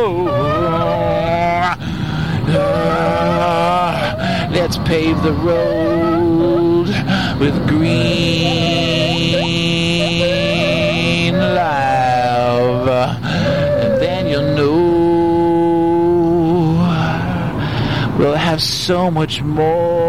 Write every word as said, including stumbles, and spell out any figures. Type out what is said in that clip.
Uh, let's pave the road with green love, and then you'll know we'll have so much more